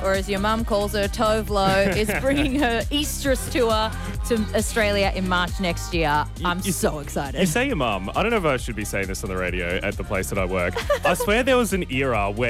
or as your mum calls her, Tove Lo, is bringing her Easter's tour to Australia in March next year. I'm so excited. You say your mum. I don't know if I should be saying this on the radio at the place that I work. I swear there was an era where